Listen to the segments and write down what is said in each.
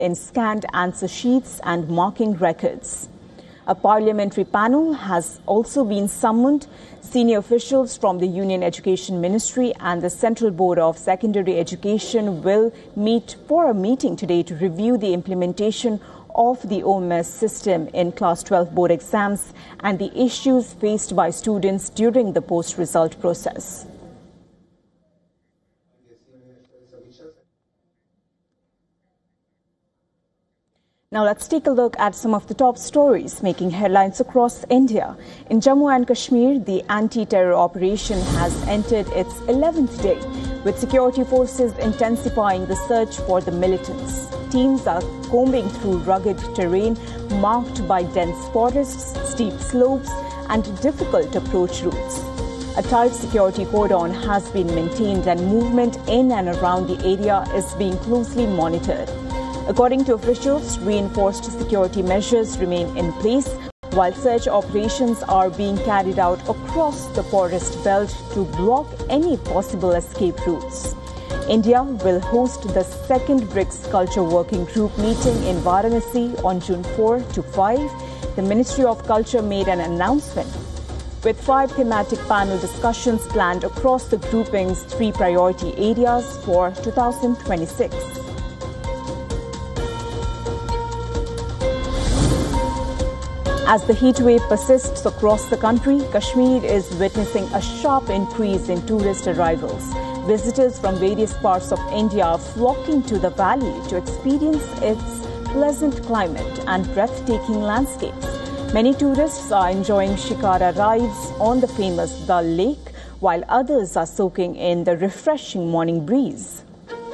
in scanned answer sheets and marking records. A parliamentary panel has also been summoned. Senior officials from the Union Education Ministry and the Central Board of Secondary Education will meet for a meeting today to review the implementation of the OMS system in Class 12 board exams and the issues faced by students during the post-result process. Now let's take a look at some of the top stories making headlines across India. In Jammu and Kashmir, the anti-terror operation has entered its 11th day, with security forces intensifying the search for the militants. Teams are combing through rugged terrain marked by dense forests, steep slopes, and difficult approach routes. A tight security cordon has been maintained and movement in and around the area is being closely monitored. According to officials, reinforced security measures remain in place while search operations are being carried out across the forest belt to block any possible escape routes. India will host the second BRICS Culture Working Group meeting in Varanasi on June 4 to 5. The Ministry of Culture made an announcement with 5 thematic panel discussions planned across the grouping's 3 priority areas for 2026. As the heat wave persists across the country, Kashmir is witnessing a sharp increase in tourist arrivals. Visitors from various parts of India are flocking to the valley to experience its pleasant climate and breathtaking landscapes. Many tourists are enjoying shikara rides on the famous Dal Lake, while others are soaking in the refreshing morning breeze.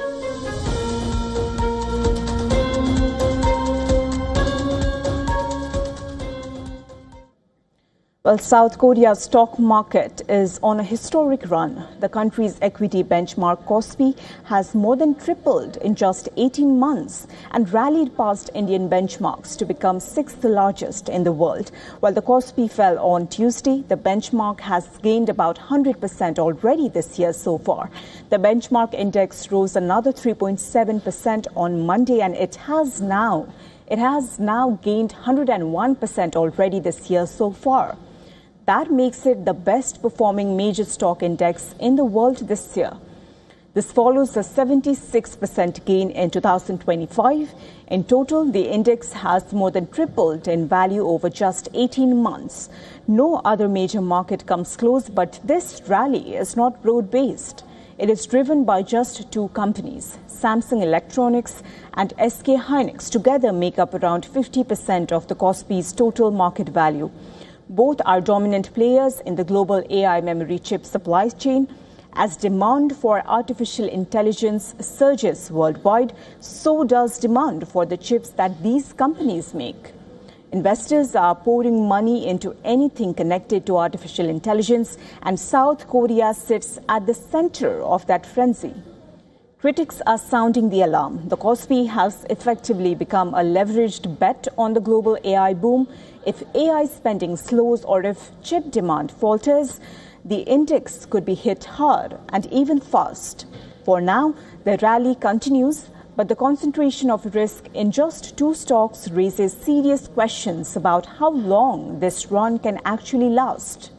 Well, South Korea's stock market is on a historic run. The country's equity benchmark Kospi has more than tripled in just 18 months and rallied past Indian benchmarks to become 6th largest in the world. While the Kospi fell on Tuesday, the benchmark has gained about 100% already this year so far. The benchmark index rose another 3.7% on Monday, and it has now gained 101% already this year so far. That makes it the best performing major stock index in the world this year. This follows a 76% gain in 2025. In total, the index has more than tripled in value over just 18 months. No other major market comes close, but this rally is not broad-based. It is driven by just 2 companies. Samsung Electronics and SK Hynix together make up around 50% of the Kospi's total market value. Both are dominant players in the global AI memory chip supply chain. As demand for artificial intelligence surges worldwide, so does demand for the chips that these companies make. Investors are pouring money into anything connected to artificial intelligence, and South Korea sits at the center of that frenzy. Critics are sounding the alarm. The Kospi has effectively become a leveraged bet on the global AI boom. If AI spending slows or if chip demand falters, the index could be hit hard and even fast. For now, the rally continues, but the concentration of risk in just 2 stocks raises serious questions about how long this run can actually last.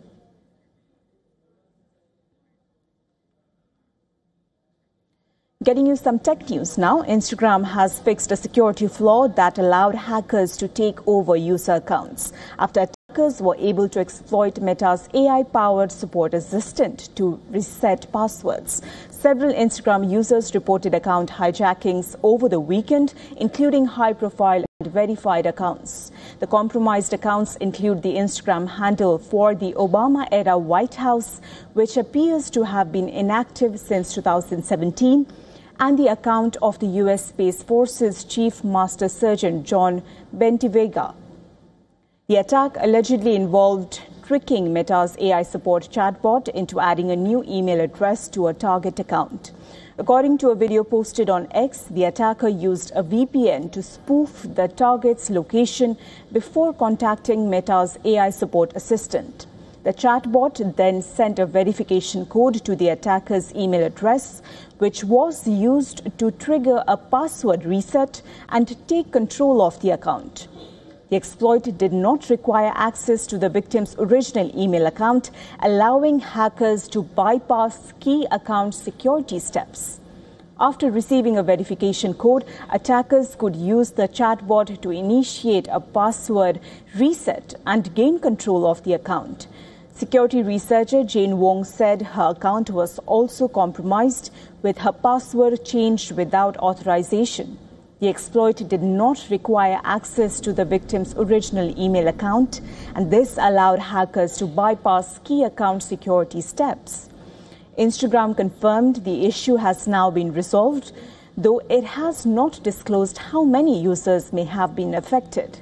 Getting you some tech news now. Instagram has fixed a security flaw that allowed hackers to take over user accounts after attackers were able to exploit Meta's AI-powered support assistant to reset passwords. Several Instagram users reported account hijackings over the weekend, including high-profile and verified accounts. The compromised accounts include the Instagram handle for the Obama-era White House, which appears to have been inactive since 2017, and the account of the U.S. Space Force's Chief Master Sergeant John Bentivega. The attack allegedly involved tricking Meta's AI support chatbot into adding a new email address to a target account. According to a video posted on X, the attacker used a VPN to spoof the target's location before contacting Meta's AI support assistant. The chatbot then sent a verification code to the attacker's email address, which was used to trigger a password reset and take control of the account. The exploit did not require access to the victim's original email account, allowing hackers to bypass key account security steps. After receiving a verification code, attackers could use the chatbot to initiate a password reset and gain control of the account. Security researcher Jane Wong said her account was also compromised, with her password changed without authorization. The exploit did not require access to the victim's original email account, and this allowed hackers to bypass key account security steps. Instagram confirmed the issue has now been resolved, though it has not disclosed how many users may have been affected.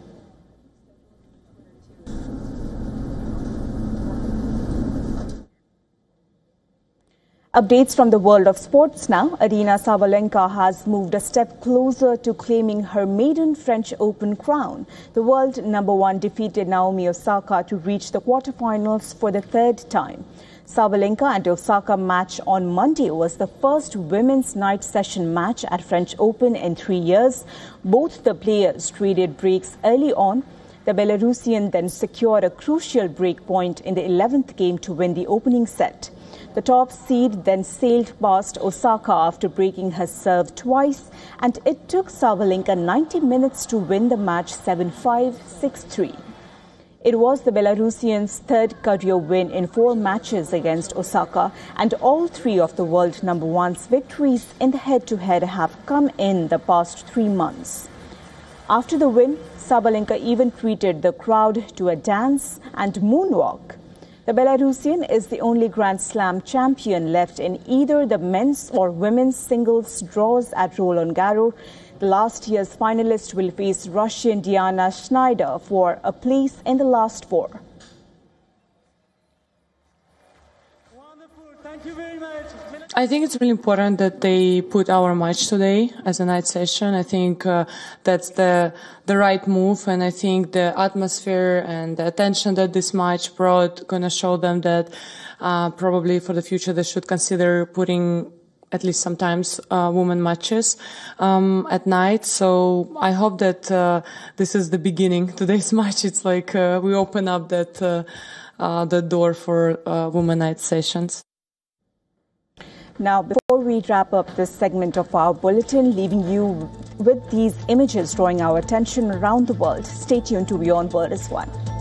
Updates from the world of sports now. Aryna Sabalenka has moved a step closer to claiming her maiden French Open crown. The world #1 defeated Naomi Osaka to reach the quarterfinals for the third time. Sabalenka and Osaka match on Monday was the first women's night session match at French Open in 3 years. Both the players traded breaks early on. The Belarusian then secured a crucial break point in the 11th game to win the opening set. The top seed then sailed past Osaka after breaking her serve twice, and it took Sabalenka 90 minutes to win the match 7-5, 6-3. It was the Belarusian's third career win in 4 matches against Osaka, and all 3 of the world #1's victories in the head-to-head have come in the past 3 months. After the win, Sabalenka even treated the crowd to a dance and moonwalk. The Belarusian is the only Grand Slam champion left in either the men's or women's singles draws at Roland Garros. The last year's finalist will face Russian Diana Schneider for a place in the last 4. Wonderful. Thank you very much. I think it's really important that they put our match today as a night session. I think that's the right move, and I think the atmosphere and the attention that this match brought gonna show them that probably for the future they should consider putting at least sometimes women matches at night. So I hope that this is the beginning. Today's match, it's like we open up the door for women night sessions. Now, before we wrap up this segment of our bulletin, leaving you with these images drawing our attention around the world, stay tuned to Beyond World is One.